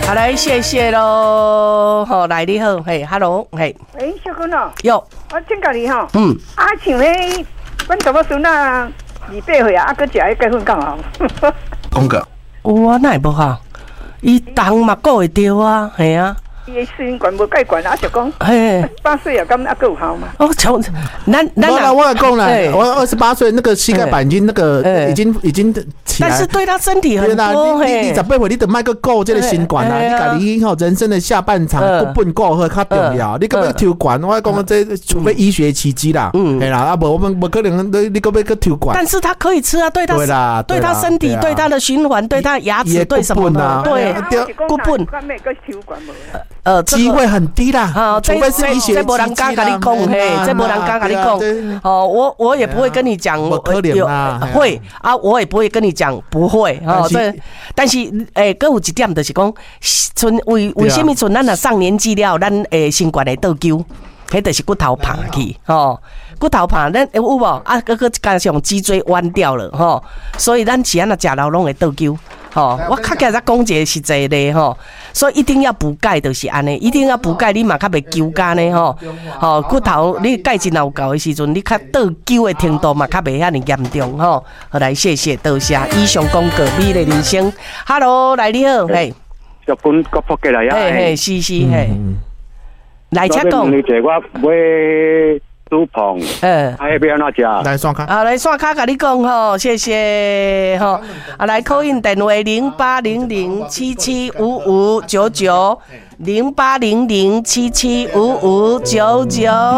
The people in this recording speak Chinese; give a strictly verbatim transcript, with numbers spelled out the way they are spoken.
好来，谢谢喽。好，来你好，嘿 ，Hello， 嘿。 喂，小君哦。 有。 我请教你吼。 嗯。 啊，像咧，阮查某孙啊，二八岁啊，啊，佮食迄结婚讲好。 讲个。 我哪会无好？伊当嘛顾会着啊，系啊。 伊的心管无介管啊，就讲，八岁啊，咁啊，够有效嘛？ 哦，从咱咱我我讲了，我二十八岁，那个膝盖板已经那个已经已经起来， 但是对他身体很多。你你十八岁，你得卖个够这个心管啊！你家己吼人生的下半场都奔够好较重要。你个要抽管，我讲这除非医学奇迹啦，嗯，系啦，啊不，我们不可能你你个要个抽管。 但是他可以吃啊，对他对啦， 对他身体、对他的循环、对他牙齿、对什么的，对，骨本。 呃，机会很低啦， 好， 除非是医学这无人敢跟你讲，嘿，这无人敢跟你讲，哦，我我也不会跟你讲， 有会啊，我也不会跟你讲不会，哦，这但是诶，搁有一点就是讲，存为为什么存咱若上年纪了，咱诶心血会倒揪，迄就是骨头胖去，吼，骨头胖，咱有无啊？搁搁加上脊椎弯掉了，吼，所以咱是安那食老拢会倒揪。哦，我较今日讲一个实在的吼，所以一定要补钙，就是安尼，一定要补钙，你嘛较袂揪干呢吼。吼，骨头你钙质若有够的时阵，你较倒揪的程度嘛较袂遐尼严重吼。好来，谢谢多谢，以上广告美丽人生 ，Hello， 来你好，嘿， 小军国福过来呀， 嘿嘿，是是嘿，来请讲。 你这我买。猪棚，嗯，还要安怎食？ 来刷卡， 啊，来刷卡，跟你讲吼，谢谢吼，啊，来call in电话零八零零七七五五九九，零八零零七七五五九九。